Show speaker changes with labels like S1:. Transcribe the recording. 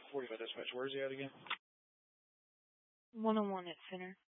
S1: 45 dispatch. Where's he at again?
S2: 101 at center.